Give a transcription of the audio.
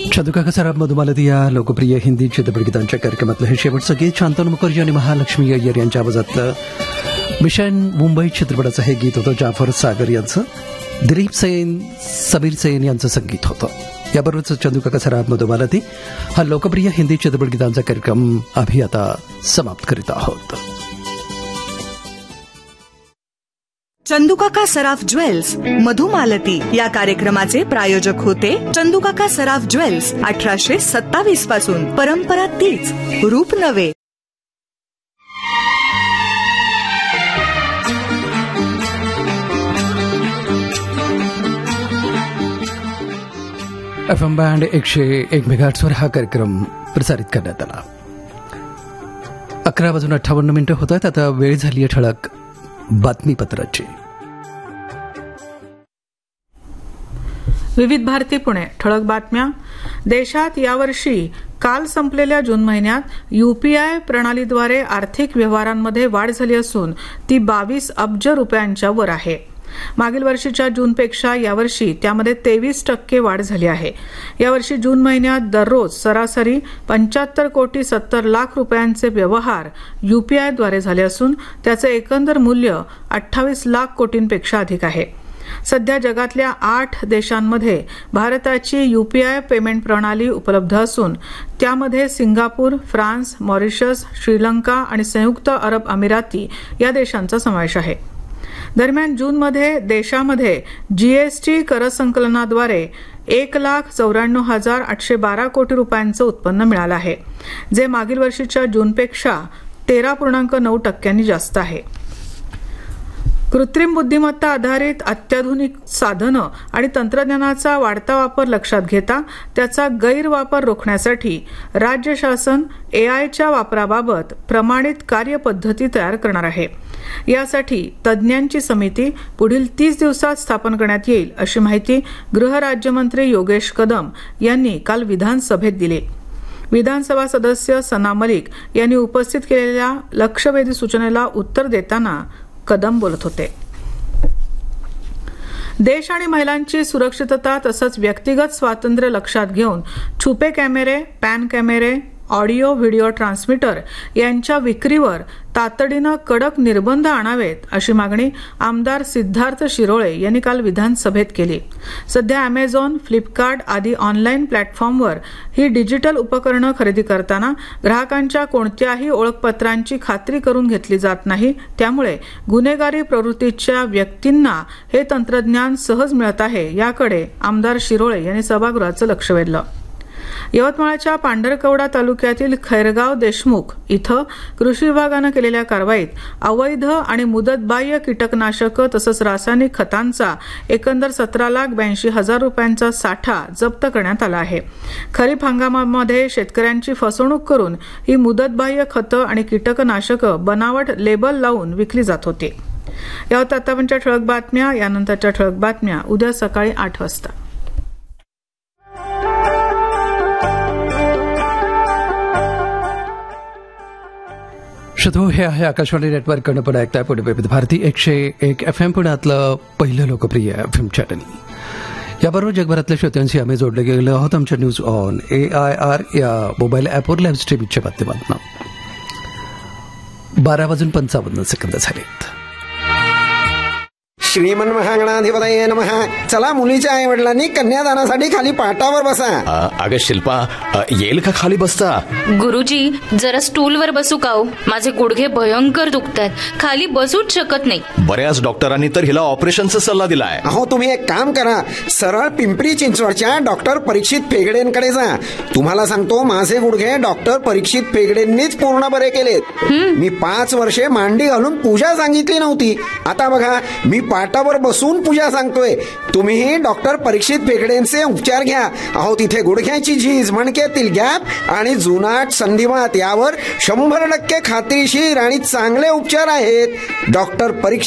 चंदुकाका सराफ मधुमालती या लोकप्रिय हिंदी चित्रपटगीतांच्या कार्यक्रमातलं हे शेवटचं गीत शांतनु मुखर्जी आणि महालक्ष्मी अय्यर यांच्या आवाजातलं मिशन मुंबई चित्रपटाचं हे गीत होतं. जाफर सागर यांचं, दिलीप सेन, समीर सेन यांचं संगीत होतं. याबरोबरच चंदुकाका सराफ मधुमालती हा लोकप्रिय हिंदी चित्रपटगीतांचा कार्यक्रम आम्ही आता समाप्त करीत आहोत. चंदुकाका सराफ ज्वेल्स मधुमालती या कार्यक्रमाचे प्रायोजक होते चंदुकाका सराफ ज्वेल्स. 1827 पासून परंपरा तीच, रूप नवे. FM बँड 101 मेगाहर्ट्झवर हा कार्यक्रम प्रसारित करण्यात आला. 11:58 होत आहेत. आता वेळ झाली आहे ठळक बातमीपत्राची. विविध भारती पुणे. ठळक बातम्या. देशात यावर्षी काल संपलेल्या जून महिन्यात UPI प्रणालीद्वारे आर्थिक व्यवहारांमध्ये वाढ झाली असून ती 22 अब्ज रुपयांच्या वर आहे. मागील वर्षीच्या जूनपेक्षा यावर्षी त्यामध्ये 23% वाढ झाली आहे. यावर्षी जून महिन्यात दररोज सरासरी 75 कोटी 70 लाख रुपयांचे व्यवहार UPI द्वारे झाले असून त्याचे एकंदर मूल्य 28 लाख कोटींपेक्षा अधिक आहे. सध्या जगातल्या 8 देशांमध्ये भारताची UPI पेमेंट प्रणाली उपलब्ध असून त्यामध्ये सिंगापूर, फ्रान्स, मॉरिशस, श्रीलंका आणि संयुक्त अरब अमिराती या देशांचा समावेश आहे. दरम्यान जूनमध्ये देशामध्ये GST करसंकलनाद्वारे 1,94,812 कोटी रुपयांचं उत्पन्न मिळालं आहे, जे मागील वर्षीच्या जूनपेक्षा 13.9% जास्त आहे. कृत्रिम बुद्धिमत्ता आधारित अत्याधुनिक साधनं आणि तंत्रज्ञानाचा वाढता वापर लक्षात घेता त्याचा गैरवापर रोखण्यासाठी राज्य शासन AIच्या वापराबाबत प्रमाणित कार्यपद्धती तयार करणार आहे. यासाठी तज्ज्ञांची समिती पुढील 30 दिवसात स्थापन करण्यात येईल, अशी माहिती गृहराज्यमंत्री योगेश कदम यांनी काल विधानसभेत दिली. विधानसभा सदस्य सना मलिक यांनी उपस्थित केलेल्या लक्षवेधी सूचनेला उत्तर देताना कदम बोलत होते. देश आणि महिलांची सुरक्षितता तसंच व्यक्तिगत स्वातंत्र्य लक्षात घेऊन छुपे कॅमेरे, पॅन कॅमेरे, ऑडिओ व्हिडिओ ट्रान्समीटर यांच्या विक्रीवर तातडीनं कडक निर्बंध आणावेत, अशी मागणी आमदार सिद्धार्थ शिरोळे यांनी काल विधानसभेत केली. सध्या Amazon, फ्लिपकार्ट आदी ऑनलाईन प्लॅटफॉर्मवर ही डिजिटल उपकरणं खरेदी करताना ग्राहकांच्या कोणत्याही ओळखपत्रांची खात्री करून घेतली जात नाही. त्यामुळे गुन्हेगारी प्रवृत्तीच्या व्यक्तींना हे तंत्रज्ञान सहज मिळत आहे, याकडे आमदार शिरोळे यांनी सभागृहाचं लक्ष वेधलं. यवतमाळच्या पांढरकवडा तालुक्यातील खैरगाव देशमुख इथं कृषी विभागानं केलेल्या कारवाईत अवैध आणि मुदतबाह्य कीटकनाशकं तसंच रासायनिक खतांचा एकंदर 17,82,000 रुपयांचा साठा जप्त करण्यात आला आहे. खरीप हंगामामध्ये शेतकऱ्यांची फसवणूक करून ही मुदतबाह्य खतं आणि कीटकनाशकं बनावट लेबल लावून विकली जात होती. या होत्या आतापर्यंतच्या ठळक बातम्या. यानंतरच्या ठळक बातम्या उद्या सकाळी 8 वाजता. श्रोतो, हे आहे आकाशवाणी नेटवर्ककडून पण ऐकताय पुणे विविध भारती 101 FM पुण्यातलं पहिलं लोकप्रिय FM चॅनल. याबरोबर जगभरातल्या श्रोत्यांशी आम्ही जोडले गेलो आहोत आमच्या न्यूज ऑन AIR या मोबाईल ॲपवर लाईव्ह स्ट्रीमिंगच्या माध्यमातून. 12:55 झालेत. श्रीमन महागणाधिपतये नमः. चला, मुलीच्या आई वडिलांनी कन्यादानासाठी खाली पाटावर बसा. अगं शिल्पा, येईल का खाली बसता? गुरुजी, जरा स्टूलवर बसू का हो? माझे गुडघे भयंकर दुखतात, खाली बसूच शकत नाही. बऱ्याच डॉक्टरांनी तर हिला ऑपरेशनचा सल्ला दिलाय. अहो, तुम्ही एक काम करा, सरळ पिंपरी चिंचवडच्या डॉक्टर परीक्षित पेगडेंकडे जा. तुम्हाला सांगतो, माझे गुडघे डॉक्टर परीक्षित पेगडेंनीच पूर्ण बरे केलेत. मी 5 वर्षे मांडी घालून पूजा सांगितली नव्हती. आता बघा, मी पाटावर बसून पूजा सांगतोय. तुम्हीही डॉक्टर परीक्षित पेगडेंचे उपचार घ्या. अहो, तिथे गुडघ्याची झीज, मणक्यातील गॅप आणि जुनाट संधिवात यावर 100% खात्रीशीर आणि चांगले उपचार आहेत. डॉक्टर परीक्षित